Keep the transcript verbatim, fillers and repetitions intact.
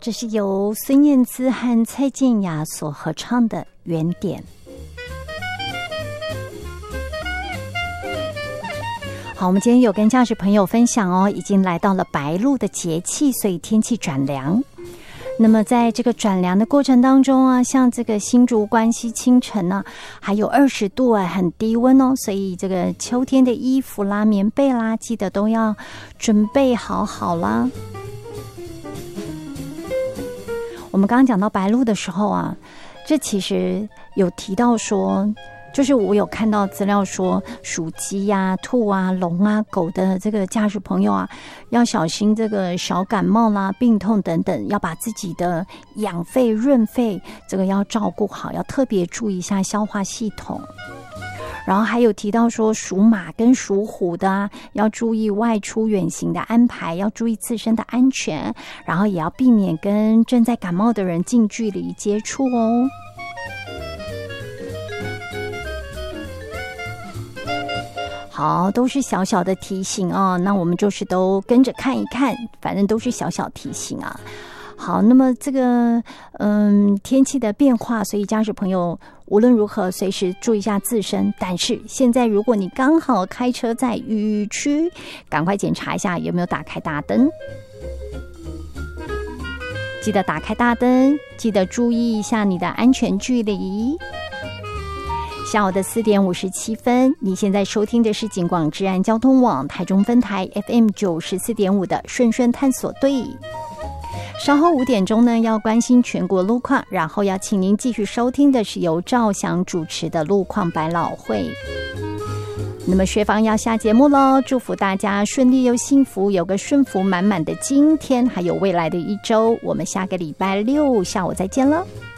这是由孙燕姿和蔡健雅所合唱的《原点》。好，我们今天有跟驾驶朋友分享哦，已经来到了白露的节气，所以天气转凉。那么在这个转凉的过程当中啊，像这个新竹关西清晨呢、啊，还有二十度啊，很低温哦，所以这个秋天的衣服啦、棉被啦，记得都要准备好好啦。我们刚刚讲到白露的时候啊，这其实有提到说，就是我有看到资料说，属鸡呀、兔啊、龙啊、狗的这个驾驶朋友啊，要小心这个小感冒啦、病痛等等，要把自己的养肺润肺这个要照顾好，要特别注意一下消化系统。然后还有提到说，属马跟属虎的、啊、要注意外出远行的安排，要注意自身的安全，然后也要避免跟正在感冒的人近距离接触哦。好，都是小小的提醒哦，那我们就是都跟着看一看，反正都是小小提醒啊。好，那么这个嗯天气的变化，所以驾驶朋友无论如何随时注意一下自身。但是现在如果你刚好开车在雨区，赶快检查一下有没有打开大灯，记得打开大灯，记得注意一下你的安全距离。下午的四点五十七分，你现在收听的是警广治安交通网台中分台 F M 九十四点五的顺顺探索队。稍后五点钟呢，要关心全国路况，然后要请您继续收听的是由赵翔主持的路况百老汇。那么学芳要下节目咯，祝福大家顺利又幸福，有个顺福满满的今天，还有未来的一周。我们下个礼拜六下午再见了。